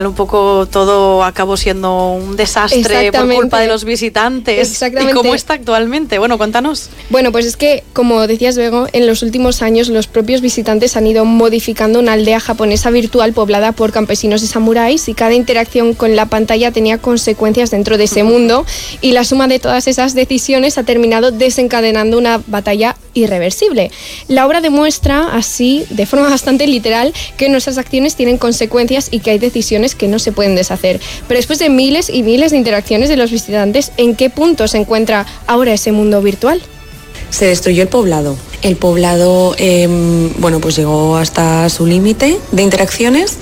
un poco todo acabó siendo un desastre por culpa de los visitantes. Exactamente. ¿Y cómo está actualmente? Bueno, cuéntanos. Bueno, pues es que, como decías luego, en los últimos años los propios visitantes han ido modificando una aldea japonesa virtual poblada por campesinos y samuráis, y cada interacción con la pantalla tenía consecuencias dentro de ese mundo, y la suma de todas esas decisiones ha terminado desencadenando una batalla irreversible. La obra demuestra así, de forma bastante literal, que nuestras acciones tienen consecuencias y que hay decisiones que no se pueden deshacer. Pero después de miles y miles de interacciones de los visitantes, ¿en qué punto se encuentra ahora ese mundo virtual? Se destruyó el poblado. El poblado, pues llegó hasta su límite de interacciones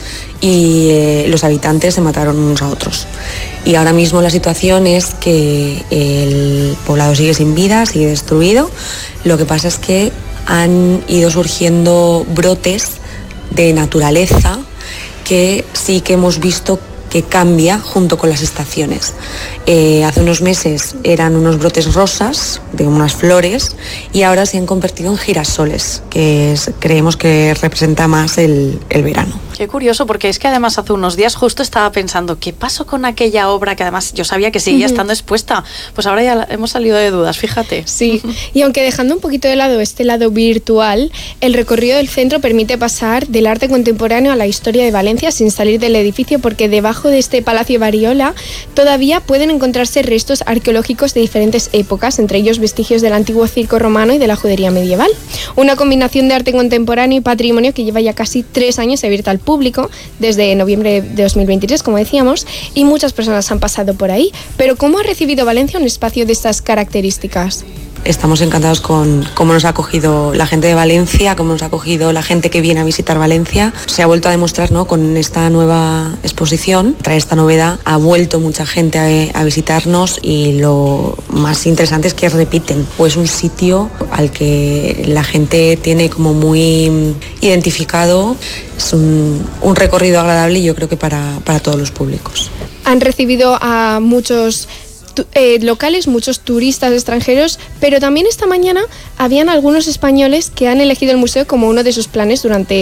y los habitantes se mataron unos a otros. Y ahora mismo la situación es que el poblado sigue sin vida, sigue destruido. Lo que pasa es que han ido surgiendo brotes de naturaleza que sí que hemos visto que cambia junto con las estaciones. Hace unos meses eran unos brotes rosas de unas flores y ahora se han convertido en girasoles, que creemos que representa más el verano. Qué curioso, porque es que además hace unos días justo estaba pensando, ¿qué pasó con aquella obra que además yo sabía que seguía estando expuesta? Pues ahora ya hemos salido de dudas, fíjate. Sí, y aunque dejando un poquito de lado este lado virtual, el recorrido del centro permite pasar del arte contemporáneo a la historia de Valencia sin salir del edificio, porque debajo de este Palacio Bariola todavía pueden encontrarse restos arqueológicos de diferentes épocas, entre ellos vestigios del antiguo circo romano y de la judería medieval. Una combinación de arte contemporáneo y patrimonio que lleva ya casi 3 años abierta al público, desde noviembre de 2023, como decíamos, y muchas personas han pasado por ahí. Pero ¿cómo ha recibido Valencia un espacio de estas características? Estamos encantados con cómo nos ha acogido la gente de Valencia, cómo nos ha acogido la gente que viene a visitar Valencia. Se ha vuelto a demostrar, ¿no?, con esta nueva exposición, trae esta novedad, ha vuelto mucha gente a visitarnos, y lo más interesante es que repiten. Pues un sitio al que la gente tiene como muy identificado, es un recorrido agradable, y yo creo que para todos los públicos. Han recibido a muchos locales, muchos turistas extranjeros, pero también esta mañana habían algunos españoles que han elegido el museo como uno de sus planes durante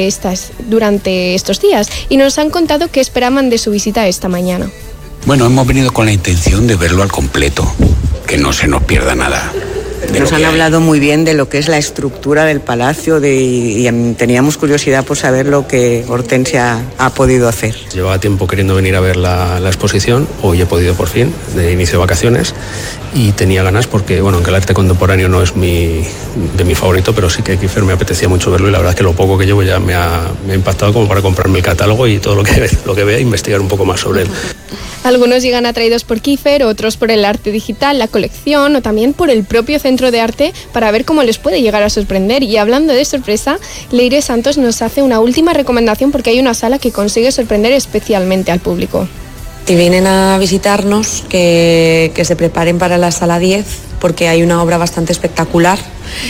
estos días, y nos han contado qué esperaban de su visita esta mañana. Bueno, hemos venido con la intención de verlo al completo, que no se nos pierda nada. Nos han hablado muy bien de lo que es la estructura del palacio, y teníamos curiosidad por saber lo que Hortensia ha podido hacer. Llevaba tiempo queriendo venir a ver la exposición, hoy he podido por fin, de inicio de vacaciones, y tenía ganas porque, bueno, aunque el arte contemporáneo no es de mi favorito, pero sí que Kiefer me apetecía mucho verlo, y la verdad es que lo poco que llevo ya me ha impactado como para comprarme el catálogo y todo lo que vea, investigar un poco más sobre él. Algunos llegan atraídos por Kiefer, otros por el arte digital, la colección, o también por el propio centro de arte, para ver cómo les puede llegar a sorprender. Y hablando de sorpresa, Leire Santos nos hace una última recomendación, porque hay una sala que consigue sorprender especialmente al público. Si vienen a visitarnos, que se preparen para la sala 10, porque hay una obra bastante espectacular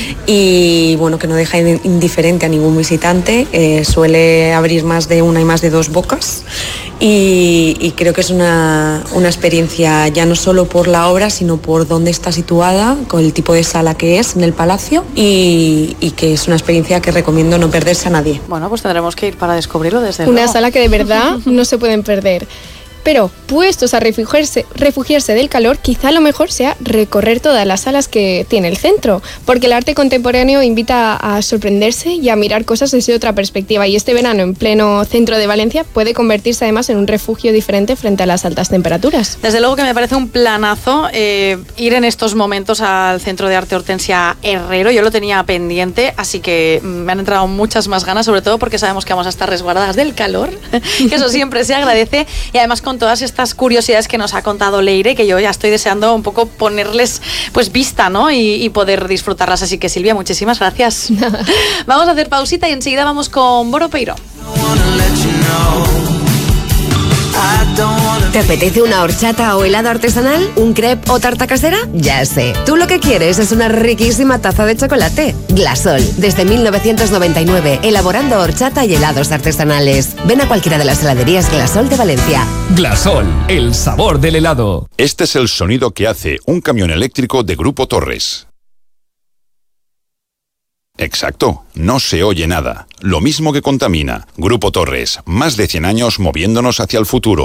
y bueno, que no deja indiferente a ningún visitante. Suele abrir más de una y más de 2 bocas, y creo que es una experiencia ya no solo por la obra, sino por dónde está situada, con el tipo de sala que es en el palacio, y que es una experiencia que recomiendo no perderse a nadie. Bueno, pues tendremos que ir para descubrirlo desde luego. Una sala que de verdad no se pueden perder. Pero, puestos a refugiarse del calor, quizá lo mejor sea recorrer todas las salas que tiene el centro, porque el arte contemporáneo invita a sorprenderse y a mirar cosas desde otra perspectiva, y este verano en pleno centro de Valencia puede convertirse además en un refugio diferente frente a las altas temperaturas. Desde luego que me parece un planazo ir en estos momentos al Centro de Arte Hortensia Herrero. Yo lo tenía pendiente, así que me han entrado muchas más ganas, sobre todo porque sabemos que vamos a estar resguardadas del calor, que eso siempre se agradece, y además con todas estas curiosidades que nos ha contado Leire, que yo ya estoy deseando un poco ponerles pues vista, ¿no? Y poder disfrutarlas. Así que, Silvia, muchísimas gracias. Vamos a hacer pausita y enseguida vamos con Boro Peiro. ¿Te apetece una horchata o helado artesanal? ¿Un crepe o tarta casera? Ya sé. Tú lo que quieres es una riquísima taza de chocolate. Glasol, desde 1999, elaborando horchata y helados artesanales. Ven a cualquiera de las heladerías Glasol de Valencia. Glasol, el sabor del helado. Este es el sonido que hace un camión eléctrico de Grupo Torres. Exacto, no se oye nada. Lo mismo que contamina. Grupo Torres, más de 100 años moviéndonos hacia el futuro.